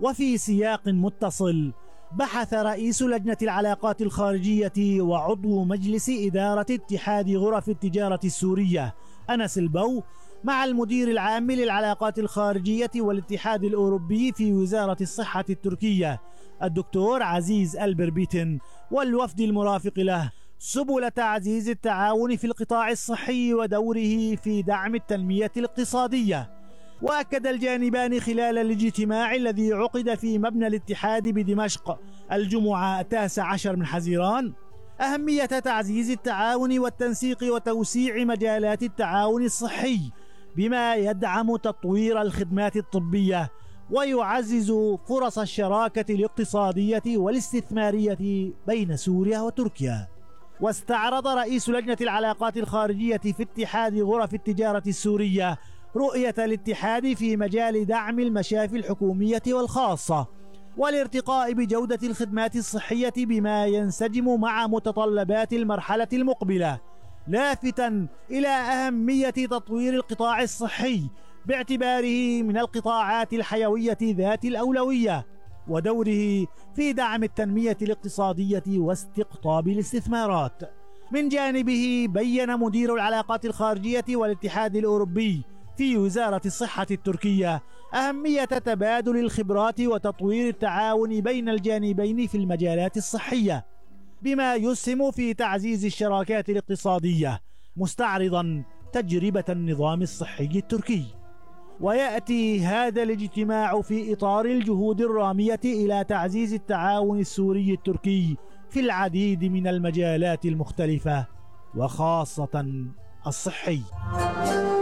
وفي سياق متصل، بحث رئيس لجنة العلاقات الخارجية وعضو مجلس إدارة اتحاد غرف التجارة السورية أنس البو مع المدير العام للعلاقات الخارجية والاتحاد الأوروبي في وزارة الصحة التركية الدكتور عزيز البربيتن والوفد المرافق له سبل تعزيز التعاون في القطاع الصحي ودوره في دعم التنمية الاقتصادية. وأكد الجانبان خلال الاجتماع الذي عقد في مبنى الاتحاد بدمشق الجمعة 19 من حزيران أهمية تعزيز التعاون والتنسيق وتوسيع مجالات التعاون الصحي بما يدعم تطوير الخدمات الطبية ويعزز فرص الشراكة الاقتصادية والاستثمارية بين سوريا وتركيا. واستعرض رئيس لجنة العلاقات الخارجية في اتحاد غرف التجارة السورية رؤية الاتحاد في مجال دعم المشافي الحكومية والخاصة والارتقاء بجودة الخدمات الصحية بما ينسجم مع متطلبات المرحلة المقبلة، لافتا إلى أهمية تطوير القطاع الصحي باعتباره من القطاعات الحيوية ذات الأولوية ودوره في دعم التنمية الاقتصادية واستقطاب الاستثمارات. من جانبه بيّن مدير العلاقات الخارجية والاتحاد الأوروبي في وزارة الصحة التركية أهمية تبادل الخبرات وتطوير التعاون بين الجانبين في المجالات الصحية بما يسهم في تعزيز الشراكات الاقتصادية، مستعرضا تجربة النظام الصحي التركي. ويأتي هذا الاجتماع في إطار الجهود الرامية إلى تعزيز التعاون السوري التركي في العديد من المجالات المختلفة وخاصة الصحي.